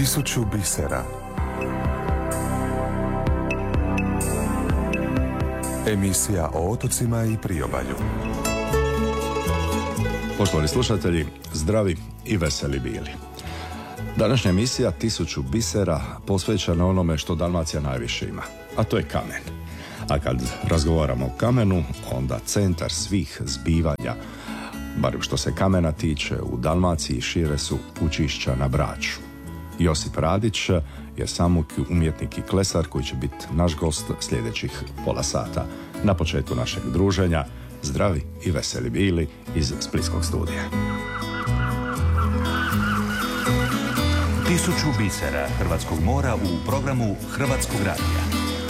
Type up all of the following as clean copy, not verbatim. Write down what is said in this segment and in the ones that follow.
1000 bisera. Emisija o otocima i priobalju. Poštovani slušatelji, zdravi i veseli bili. Današnja emisija 1000 bisera posvećena onome što Dalmacija najviše ima, a to je kamen. A kad razgovaramo o kamenu, onda centar svih zbivanja, barem što se kamena tiče, u Dalmaciji šire su Pučišća na Braču. Josip Radić je samouk umjetnik i klesar koji će biti naš gost sljedećih pola sata. Na početku našeg druženja, zdravi i veseli bili iz Splitskog studija. 1000 bisera hrvatskog mora u programu Hrvatskog radija.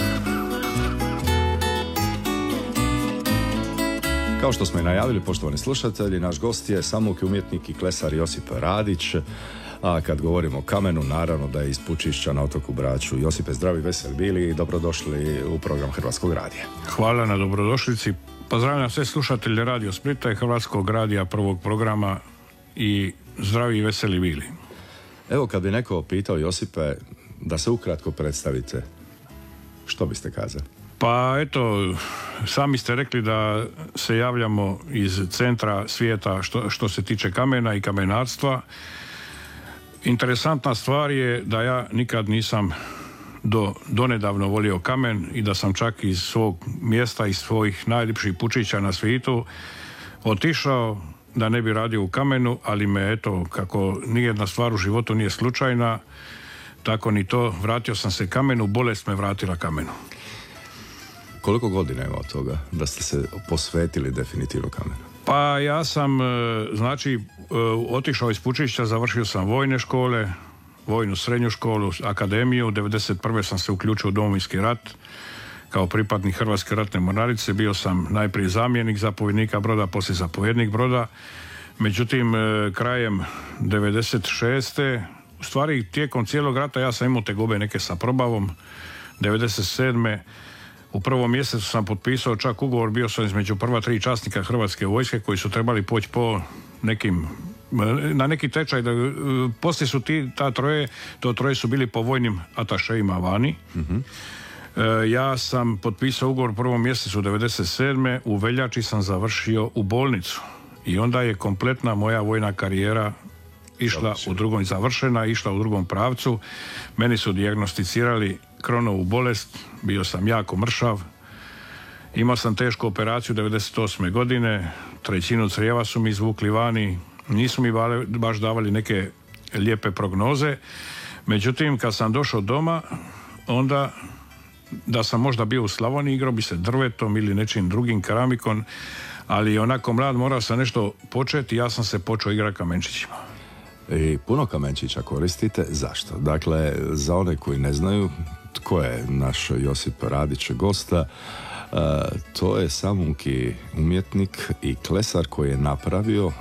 Kao što smo i najavili, poštovani slušatelji, naš gost je samouk umjetnik i klesar Josip Radić. A kad govorimo o kamenu, naravno da je iz Pučišća na otoku Braču. Josipe, zdravi, veseli bili i dobrodošli u program Hrvatskog radija. Hvala na dobrodošlici. Pozdravljam sve slušatelje Radio Splita i Hrvatskog radija prvog programa i zdravi i veseli bili. Evo, kad bi neko pitao Josipe da se ukratko predstavite, što biste kazali? Pa eto, sami ste rekli da se javljamo iz centra svijeta što se tiče kamena i kamenarstva. Interesantna stvar je da ja nikad nisam donedavno volio kamen i da sam čak iz svog mjesta, iz svojih najljepših Pučića na svijetu otišao da ne bi radio u kamenu, ali me eto, kako nijedna stvar u životu nije slučajna, tako ni to, vratio sam se kamenu, bolest me vratila kamenu. Koliko godina ima od toga da ste se posvetili definitivno kamenu? Pa ja sam, otišao iz Pučišća, završio sam vojne škole, vojnu srednju školu, akademiju, 1991. sam se uključio u Domovinski rat kao pripadnik Hrvatske ratne mornarice, bio sam najprije zamjenik zapovjednika broda, poslije zapovjednik broda, međutim krajem 96. u stvari tijekom cijelog rata ja sam imao tegobe neke sa probavom, 97. U prvom mjesecu sam potpisao čak ugovor, bio sam između prva 3 časnika Hrvatske vojske koji su trebali poći na neki tečaj. Poslije su to troje su bili po vojnim atašejima vani. Mm-hmm. Ja sam potpisao ugovor u prvom mjesecu 97. U veljači sam završio u bolnicu i onda je kompletna moja vojna karijera išla u drugom pravcu. Meni su dijagnosticirali Crohnovu bolest, bio sam jako mršav, imao sam tešku operaciju 98. godine, 1/3 crijeva su mi izvukli vani, nisu mi baš davali neke lijepe prognoze, međutim kad sam došao doma, onda da sam možda bio u Slavoniji, igrao bi se drvetom ili nečim drugim, keramikom, ali onako mlad morao sam nešto početi i ja sam se počeo igrati kamenčićima. I puno kamenčića koristite. Zašto? Dakle, za one koji ne znaju tko je naš Josip Radić gosta, to je samouki umjetnik i klesar koji je napravio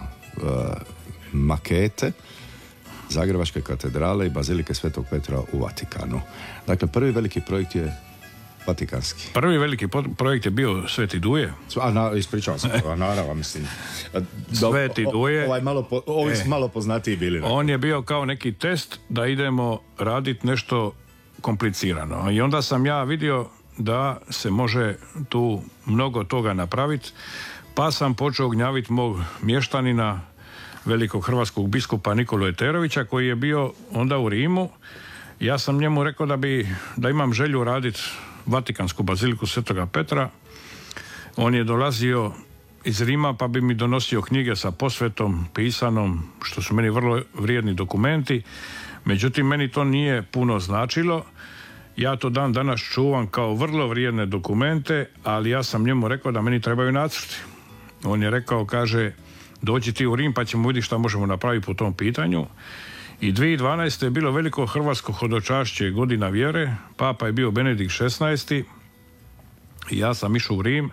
makete Zagrebačke katedrale i Bazilike Svetog Petra u Vatikanu. Dakle, prvi veliki projekt je vatikanski. Prvi veliki projekt je bio Sveti Duje. Ispričavam se, naravno, mislim. Sveti Duje. Ovi su malo poznatiji bili. On je bio kao neki test da idemo raditi nešto komplicirano. I onda sam ja vidio da se može tu mnogo toga napraviti, pa sam počeo gnjaviti mog mještanina, velikog hrvatskog biskupa Nikolu Eterovića, koji je bio onda u Rimu. Ja sam njemu rekao da imam želju raditi Vatikansku baziliku Svetoga Petra. On je dolazio iz Rima pa bi mi donosio knjige sa posvetom, pisanom, što su meni vrlo vrijedni dokumenti. Međutim, meni to nije puno značilo. Ja to dan danas čuvam kao vrlo vrijedne dokumente, ali ja sam njemu rekao da meni trebaju nacrti. On je rekao, kaže, dođi ti u Rim pa ćemo vidjeti šta možemo napraviti po tom pitanju. I 2012. je bilo veliko hrvatsko hodočašće, godina vjere, papa je bio Benedikt XVI. I ja sam išao u Rim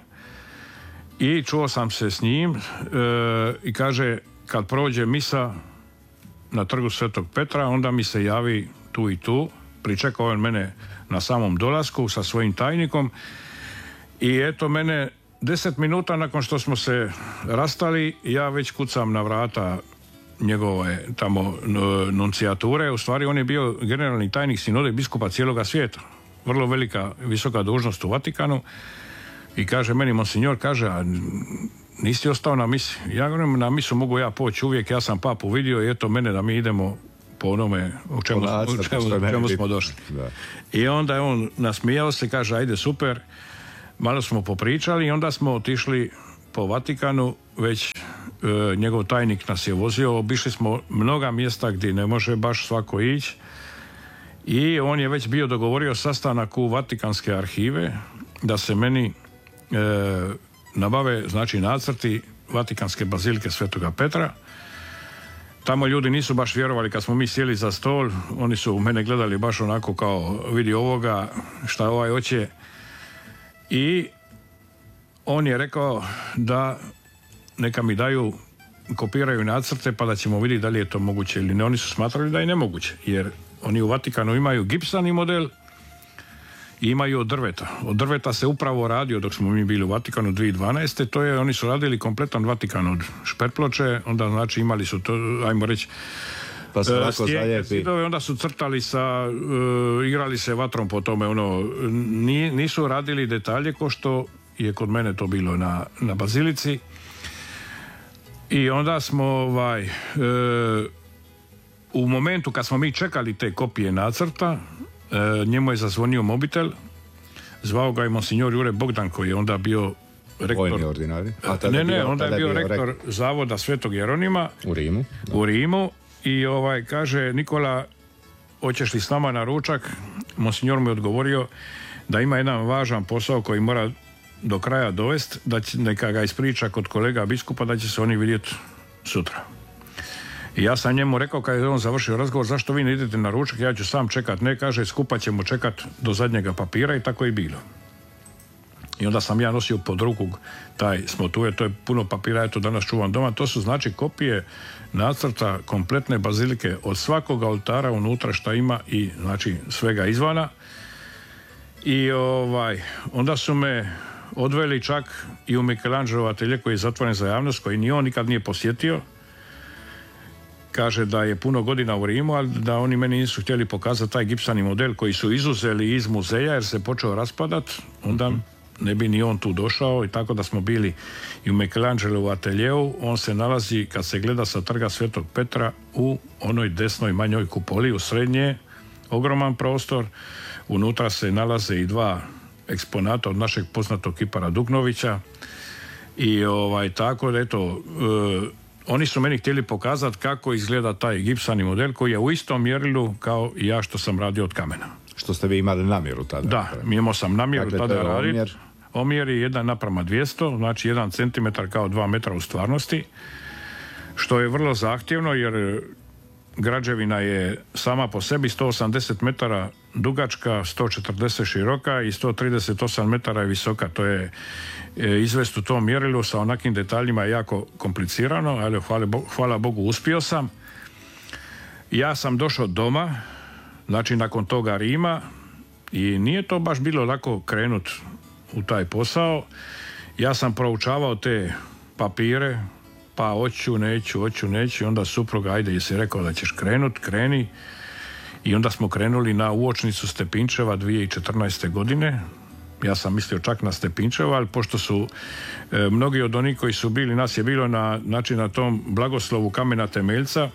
i čuo sam se s njim i kaže, kad prođe misa na trgu Svetog Petra, onda mi se javi tu i tu. Pričekao on mene na samom dolasku sa svojim tajnikom i eto mene 10 minuta nakon što smo se rastali, ja već kucam na vrata njegove tamo nuncijature. U stvari on je bio generalni tajnik sinode biskupa cijeloga svijeta. Vrlo velika, visoka dužnost u Vatikanu. I kaže meni monsignor, kaže, a nisi ostao na misi? Ja govorim, na misu mogu ja poći uvijek, ja sam papu vidio i eto mene da mi idemo po onome u čemu smo došli. Da. I onda je on nasmijao se, kaže, ajde super, malo smo popričali i onda smo otišli po Vatikanu, već njegov tajnik nas je vozio, obišli smo mnoga mjesta gdje ne može baš svako ići i on je već bio dogovorio sastanak u Vatikanske arhive da se meni nabave, znači nacrti Vatikanske bazilike Svetoga Petra. Tamo ljudi nisu baš vjerovali kad smo mi sjeli za stol, oni su mene gledali baš onako kao vidi ovoga, šta ovaj hoće. I on je rekao da neka mi daju, kopiraju nacrte pa da ćemo vidjeti da li je to moguće ili ne. Oni su smatrali da je nemoguće, jer oni u Vatikanu imaju gipsani model i imaju od drveta. Od drveta se upravo radio dok smo mi bili u Vatikanu 2012. To je, oni su radili kompletan Vatikan od šperploče, onda znači imali su to, ajmo reći, pa se lako zalijepi. Onda su crtali igrali se vatrom po tome, nisu radili detalje ko što je kod mene to bilo na bazilici. I onda smo u momentu kad smo mi čekali te kopije nacrta, njemu je zazvonio mobitel, zvao ga je monsignor Jure Bogdan koji je onda bio rektor. Vojni ordinari? Onda je bio rektor Zavoda Svetog Jeronima u Rimu i kaže, Nikola, hoćeš li s nama na ručak? Monsignor mu je odgovorio da ima jedan važan posao koji mora do kraja dovesti, da neka ga ispriča kod kolega biskupa, da će se oni vidjeti sutra. I ja sam njemu rekao kad je on završio razgovor, zašto vi ne idete na ručak, ja ću sam čekat. Ne, kaže, skupa ćemo čekat do zadnjega papira i tako je bilo. I onda sam ja nosio pod ruku taj smotuje, to je puno papira, eto danas čuvam doma, to su znači kopije nacrta kompletne bazilike od svakog oltara unutra šta ima i znači svega izvana. I onda su me odveli čak i u Michelangelov atelje koji je zatvoren za javnost, koji ni on nikad nije posjetio. Kaže da je puno godina u Rimu, ali da oni meni nisu htjeli pokazati taj gipsani model koji su izuzeli iz muzeja jer se počeo raspadat, onda ne bi ni on tu došao i tako da smo bili i u Michelangelovu ateljeu. On se nalazi, kad se gleda sa trga Svetog Petra, u onoj desnoj manjoj kupoli, u srednje, ogroman prostor. Unutra se nalaze i dva eksponata od našeg poznatog kipara Dugnovića i tako da eto, oni su meni htjeli pokazati kako izgleda taj gipsani model koji je u istom mjerilu kao i ja što sam radio od kamena. Što ste vi imali namjeru tada? Da, imao sam namjeru tada raditi. Omjer je 1:200, znači 1 centimetar kao 2 metra u stvarnosti, što je vrlo zahtjevno jer građevina je sama po sebi 180 metara dugačka, 140 široka i 138 metara je visoka. To je izvest u tom mjerilu sa onakim detaljima je jako komplicirano, ali hvala Bogu uspio sam. Ja sam došao doma, znači nakon toga Rima, i nije to baš bilo lako krenut u taj posao. Ja sam proučavao te papire, pa hoću, neću, onda supruga, ajde, jesi rekao da ćeš kreni. I onda smo krenuli na uočnicu Stepinčeva 2014. godine. Ja sam mislio čak na Stepinčeva, ali pošto su mnogi od onih koji su bili, nas je bilo na tom blagoslovu kamena temeljca,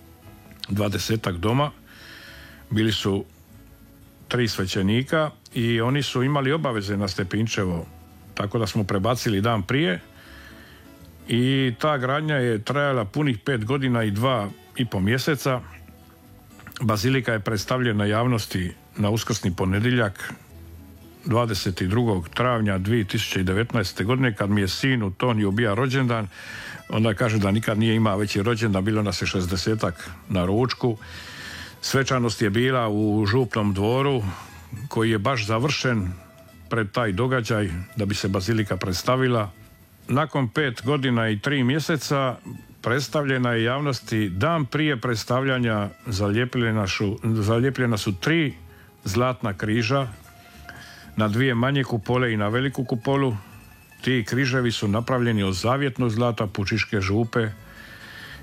20-ak doma, bili su 3 svećenika i oni su imali obaveze na Stepinčevo, tako da smo prebacili dan prije i ta gradnja je trajala punih 5 godina i 2,5 mjeseca. Bazilika je predstavljena javnosti na uskrsni ponedjeljak 22. travnja 2019. godine kad mi je sin u Toniju bio rođendan. Onda kaže da nikad nije imao veći rođendan, bilo nas je 60-ak na ručku. Svečanost je bila u župnom dvoru koji je baš završen pred taj događaj da bi se bazilika predstavila. Nakon 5 godina i 3 mjeseca predstavljena je javnosti dan prije predstavljanja, zalijepljena su 3 zlatna križa na 2 manje kupole i na veliku kupolu. Ti križevi su napravljeni od zavjetnog zlata Pučiške župe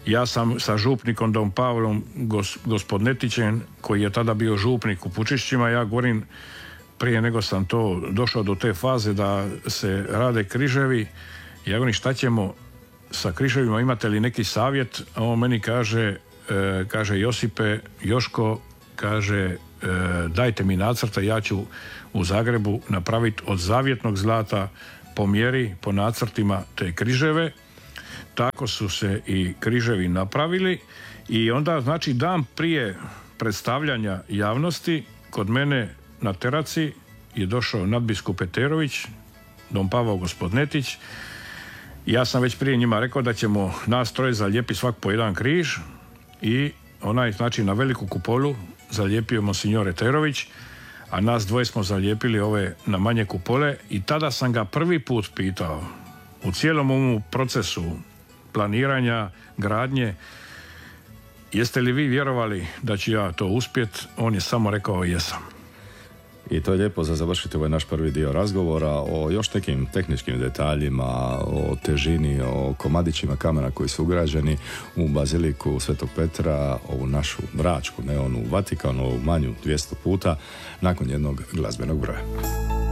Ja sam sa župnikom Dom Pavlom Gospodnetićem, koji je tada bio župnik u Pučišćima, ja govorim, prije nego sam to došao do te faze da se rade križevi, ja govorim, šta ćemo sa križevima, imate li neki savjet? A on meni kaže Josipe, Joško, kaže, dajte mi nacrte, ja ću u Zagrebu napraviti od zavjetnog zlata po mjeri, po nacrtima te križeve. Tako su se i križevi napravili i onda, znači, dan prije predstavljanja javnosti kod mene na teraci je došao nadbiskup Peterović, Dom Pavao Gospodnetić. Ja sam već prije njima rekao da ćemo nas troje zalijepiti svak po jedan križ i onaj, znači, na veliku kupolu zalijepio monsignor Eterović, a nas dvoje smo zalijepili ove na manje kupole i tada sam ga prvi put pitao u cijelom ovom procesu planiranja, gradnje, jeste li vi vjerovali da ću ja to uspjeti? On je samo rekao jesam. I to je lijepo za završiti ovaj naš prvi dio razgovora o još nekim tehničkim detaljima, o težini, o komadićima kamena koji su ugrađeni u baziliku Svetog Petra, ovu našu bračku, ne onu u Vatikanu, ovu manju 200 puta, nakon jednog glazbenog broja.